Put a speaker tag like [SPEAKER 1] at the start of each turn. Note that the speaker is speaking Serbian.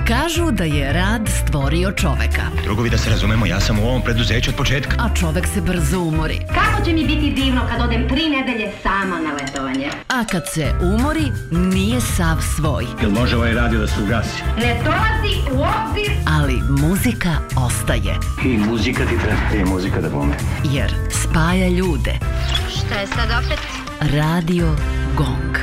[SPEAKER 1] Kažu da je rad stvorio čoveka.
[SPEAKER 2] Drugovi, da se razumemo, ja sam u ovom preduzeću od početka.
[SPEAKER 1] A čovek se brzo umori.
[SPEAKER 3] Kako će mi biti divno kad odem 3 nedelje sama na letovanje?
[SPEAKER 1] A kad se umori, nije sav svoj.
[SPEAKER 4] Jel može ovaj radio da se ugasi?
[SPEAKER 3] Ne dolazi u obzir.
[SPEAKER 1] Ali muzika ostaje.
[SPEAKER 4] I muzika ti treba. I muzika da bome.
[SPEAKER 1] Jer spaja ljude.
[SPEAKER 3] Šta je sad opet?
[SPEAKER 1] Radio Gong.